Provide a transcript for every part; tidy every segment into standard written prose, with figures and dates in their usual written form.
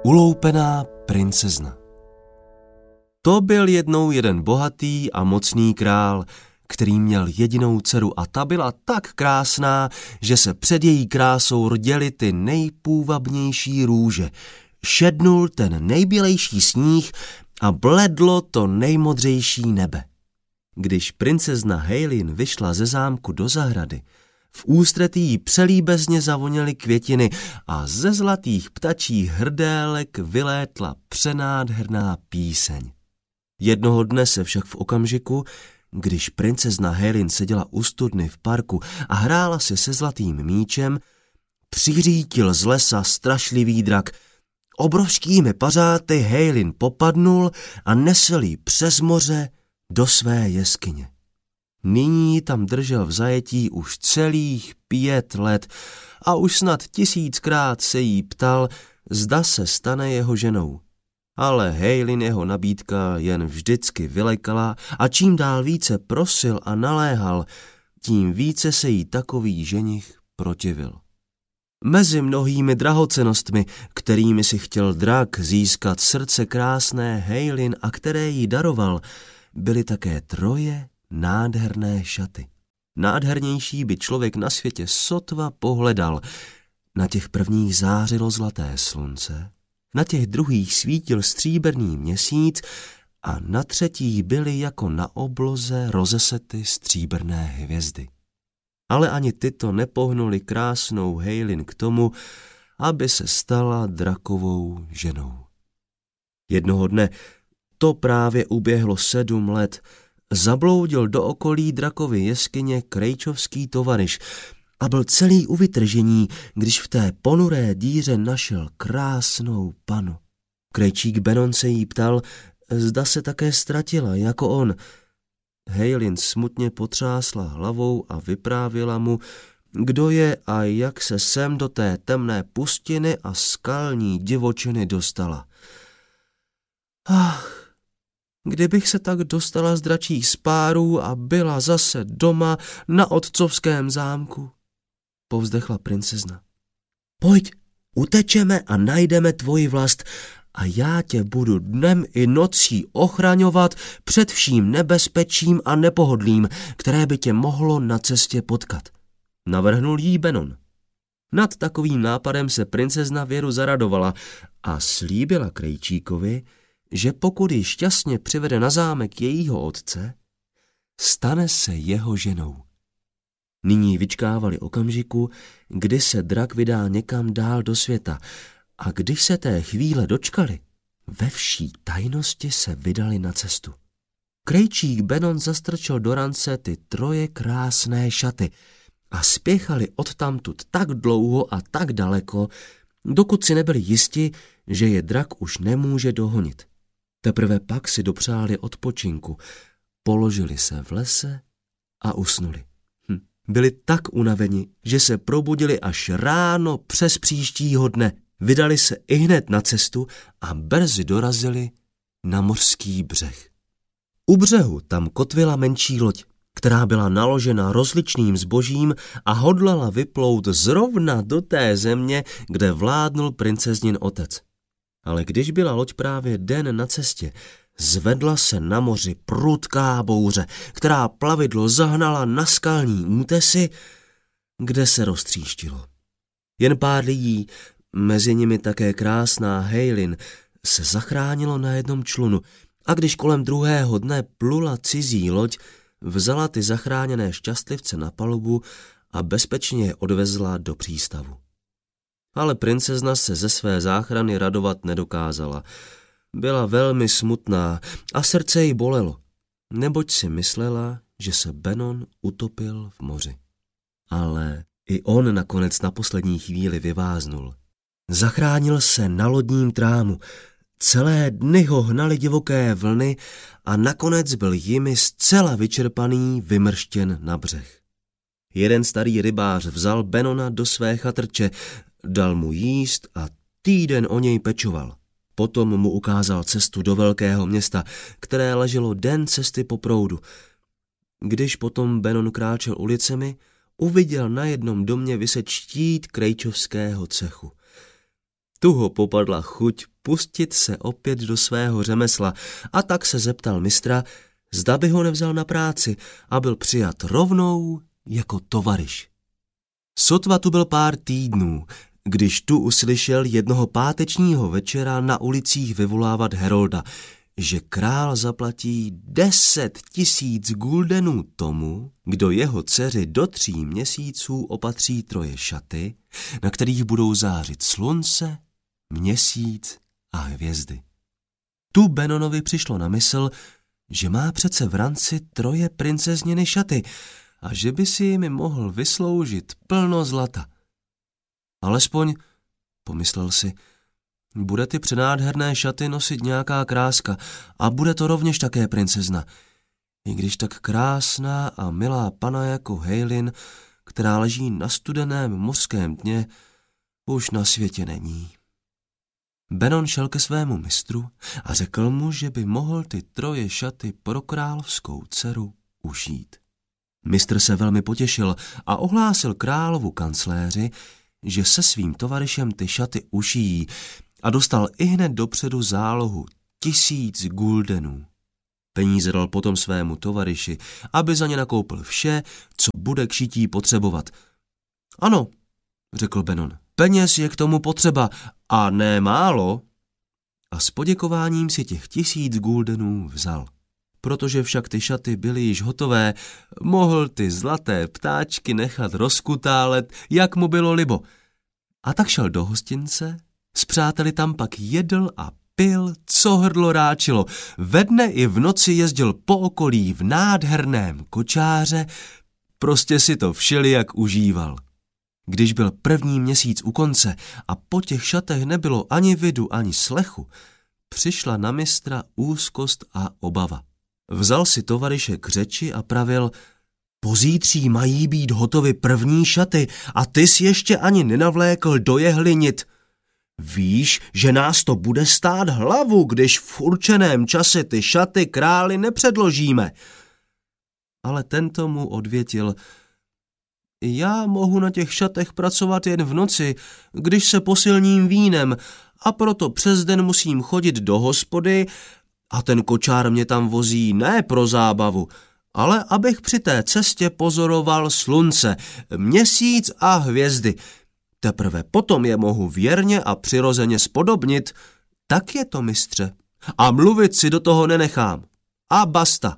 Uloupená princezna. To byl jednou jeden bohatý a mocný král, který měl jedinou dceru a ta byla tak krásná, že se před její krásou rděly ty nejpůvabnější růže. Šednul ten nejbělejší sníh a bledlo to nejmodřejší nebe. Když princezna Heilin vyšla ze zámku do zahrady, v ústretí jí přelíbezně zavoněly květiny a ze zlatých ptačích hrdélek vylétla přenádherná píseň. Jednoho dne se však v okamžiku, když princezna Heilin seděla u studny v parku a hrála si se zlatým míčem, přiřítil z lesa strašlivý drak. Obrovskými pařáty Heilin popadnul a nesl jí přes moře do své jeskyně. Nyní tam držel v zajetí už celých 5 let a už snad 1000krát se jí ptal, zda se stane jeho ženou. Ale Heilin jeho nabídka jen vždycky vylekala a čím dál více prosil a naléhal, tím více se jí takový ženich protivil. Mezi mnohými drahocennostmi, kterými si chtěl drak získat srdce krásné Heilin a které jí daroval, byly také 3 nádherné šaty. Nádhernější by člověk na světě sotva pohledal. Na těch prvních zářilo zlaté slunce, na těch druhých svítil stříbrný měsíc a na třetích byly jako na obloze rozesety stříbrné hvězdy. Ale ani tyto nepohnuly krásnou Heilin k tomu, aby se stala drakovou ženou. Jednoho dne, to právě uběhlo 7 let, zabloudil do okolí drakovy jeskyně krejčovský tovaryš a byl celý u vytržení, když v té ponuré díře našel krásnou panu. Krejčík Benon se jí ptal, zda se také ztratila jako on. Heilin smutně potřásla hlavou a vyprávěla mu, kdo je a jak se sem do té temné pustiny a skalní divočiny dostala. Ach, kdybych se tak dostala z dračích spárů a byla zase doma na otcovském zámku, povzdechla princezna. Pojď, utečeme a najdeme tvoji vlast a já tě budu dnem i nocí ochraňovat před vším nebezpečím a nepohodlím, které by tě mohlo na cestě potkat. Navrhnul jí Benon. Nad takovým nápadem se princezna Věru zaradovala a slíbila krejčíkovi, že pokud ji šťastně přivede na zámek jejího otce, stane se jeho ženou. Nyní vyčkávali okamžiku, kdy se drak vydá někam dál do světa a když se té chvíle dočkali, ve vší tajnosti se vydali na cestu. Krejčík Benon zastrčil do rance ty 3 krásné šaty a spěchali odtamtud tak dlouho a tak daleko, dokud si nebyli jisti, že je drak už nemůže dohonit. Teprve pak si dopřáli odpočinku, položili se v lese a usnuli. Byli tak unaveni, že se probudili až ráno přes příštího dne. Vydali se ihned na cestu a brzy dorazili na mořský břeh. U břehu tam kotvila menší loď, která byla naložena rozličným zbožím a hodlala vyplout zrovna do té země, kde vládnul princeznin otec. Ale když byla loď právě den na cestě, zvedla se na moři prudká bouře, která plavidlo zahnala na skalní útesy, kde se roztříštilo. Jen pár lidí, mezi nimi také krásná Heilin, se zachránilo na jednom člunu a když kolem druhého dne plula cizí loď, vzala ty zachráněné šťastlivce na palubu a bezpečně je odvezla do přístavu. Ale princezna se ze své záchrany radovat nedokázala. Byla velmi smutná a srdce jí bolelo, neboť si myslela, že se Benon utopil v moři. Ale i on nakonec na poslední chvíli vyváznul. Zachránil se na lodním trámu, celé dny ho hnaly divoké vlny a nakonec byl jimi zcela vyčerpaný vymrštěn na břeh. Jeden starý rybář vzal Benona do své chatrče, dal mu jíst a týden o něj pečoval. Potom mu ukázal cestu do velkého města, které leželo den cesty po proudu. Když potom Benon kráčel ulicemi, uviděl na jednom domě viset štít krejčovského cechu. Tu ho popadla chuť pustit se opět do svého řemesla a tak se zeptal mistra, zda by ho nevzal na práci a byl přijat rovnou jako tovaryš. Sotva tu byl pár týdnů, když tu uslyšel jednoho pátečního večera na ulicích vyvolávat herolda, že král zaplatí 10 000 guldenů tomu, kdo jeho dceři do 3 měsíců opatří 3 šaty, na kterých budou zářit slunce, měsíc a hvězdy. Tu Benonovi přišlo na mysl, že má přece v ranci 3 princezniny šaty a že by si jimi mohl vysloužit plno zlata. Alespoň, pomyslel si, bude ty přenádherné šaty nosit nějaká kráska a bude to rovněž také princezna. I když tak krásná a milá pana jako Heilin, která leží na studeném mořském dně, už na světě není. Benon šel ke svému mistru a řekl mu, že by mohl ty 3 šaty pro královskou dceru ušít. Mistr se velmi potěšil a ohlásil královu kancléři, že se svým tovaryšem ty šaty ušijí a dostal ihned dopředu zálohu 1000 guldenů. Peníze dal potom svému tovaryši, aby za ně nakoupil vše, co bude k šití potřebovat. Ano, řekl Benon, peněz je k tomu potřeba a ne málo. A s poděkováním si těch 1000 guldenů vzal. Protože však ty šaty byly již hotové, mohl ty zlaté ptáčky nechat rozkutálet, jak mu bylo libo. A tak šel do hostince, s přáteli tam pak jedl a pil, co hrdlo ráčilo. Ve dne i v noci jezdil po okolí v nádherném kočáře, prostě si to všelijak užíval. Když byl 1. měsíc u konce a po těch šatech nebylo ani vidu, ani slechu, přišla na mistra úzkost a obava. Vzal si tovaryše k řeči a pravil, pozítří mají být hotovy 1. šaty a ty jsi ještě ani nenavlékl do jehlinit. Víš, že nás to bude stát hlavu, když v určeném čase ty šaty králi nepředložíme. Ale tento mu odvětil, já mohu na těch šatech pracovat jen v noci, když se posilním vínem, a proto přes den musím chodit do hospody a ten kočár mě tam vozí ne pro zábavu, ale abych při té cestě pozoroval slunce, měsíc a hvězdy. Teprve potom je mohu věrně a přirozeně spodobnit. Tak je to, mistře. A mluvit si do toho nenechám. A basta.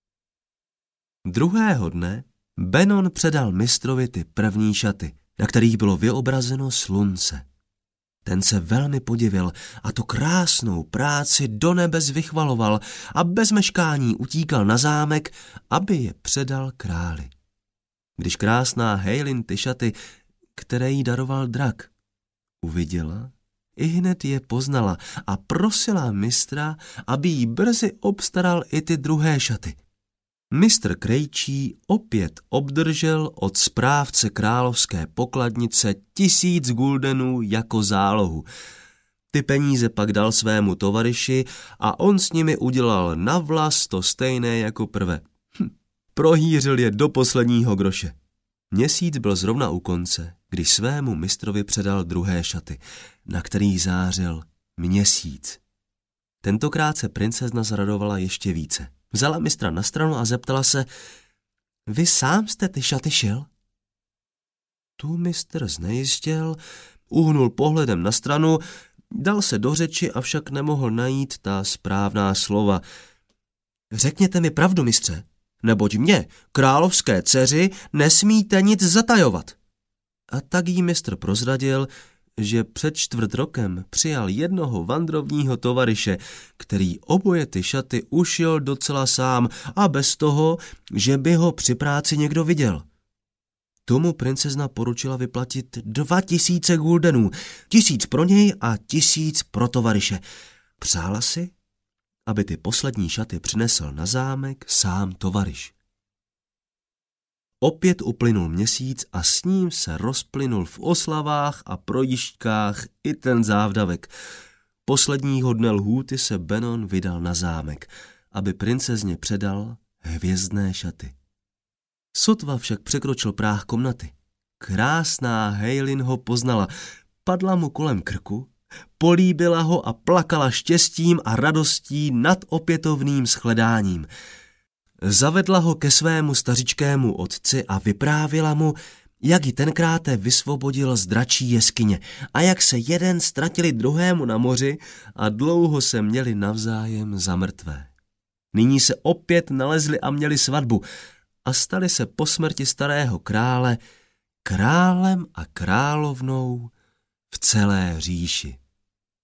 Druhého dne Benon předal mistrovi ty 1. šaty, na kterých bylo vyobrazeno slunce. Ten se velmi podivil a tu krásnou práci do nebes vychvaloval a bez meškání utíkal na zámek, aby je předal králi. Když krásná Heilin ty šaty, které jí daroval drak, uviděla, ihned je poznala a prosila mistra, aby jí brzy obstaral i ty 2. šaty. Mistr krejčí opět obdržel od správce královské pokladnice 1000 guldenů jako zálohu. Ty peníze pak dal svému tovaryši a on s nimi udělal navlas to stejné jako prve. Prohýřil je do posledního groše. Měsíc byl zrovna u konce, když svému mistrovi předal 2. šaty, na kterých zářil měsíc. Tentokrát se princezna zaradovala ještě více. Vzala mistra na stranu a zeptala se, vy sám jste ty šaty šil? Tu mistr znejistěl, uhnul pohledem na stranu, dal se do řeči, avšak nemohl najít ta správná slova. Řekněte mi pravdu, mistře, neboť mě, královské dceři, nesmíte nic zatajovat. A tak jí mistr prozradil, že před 4 rokem přijal jednoho vandrovního tovaryše, který oboje ty šaty ušil docela sám a bez toho, že by ho při práci někdo viděl. Tomu princezna poručila vyplatit 2000 guldenů, 1000 pro něj a 1000 pro tovaryše. Přála si, aby ty poslední šaty přinesl na zámek sám tovaryš. Opět uplynul měsíc a s ním se rozplynul v oslavách a projížďkách i ten závdavek. Posledního dne lhůty se Benon vydal na zámek, aby princezně předal hvězdné šaty. Sotva však překročil práh komnaty. Krásná Heilin ho poznala, padla mu kolem krku, Políbila ho a plakala štěstím a radostí nad opětovným shledáním. Zavedla ho ke svému stařičkému otci a vyprávěla mu, jak ji tenkráte vysvobodil z dračí jeskyně a jak se jeden ztratili druhému na moři a dlouho se měli navzájem za mrtvé. Nyní se opět nalezli a měli svatbu a stali se po smrti starého krále králem a královnou v celé říši.